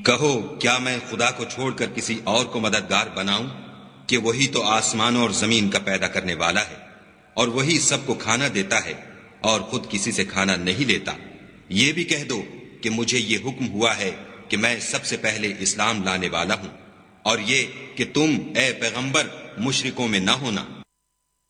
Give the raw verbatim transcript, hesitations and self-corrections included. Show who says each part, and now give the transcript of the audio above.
Speaker 1: कहो, क्या मैं खुदा को छोड़कर किसी और को मददगार बनाऊं कि वही तो आसमानों और जमीन का पैदा करने वाला है और वही सबको खाना देता है और खुद किसी से खाना नहीं लेता। ये भी कह दो कि मुझे ये हुक्म हुआ है कि मैं सबसे पहले इस्लाम लाने वाला हूं और ये कि तुम ए पैगंबर मुशरिकों में ना होना।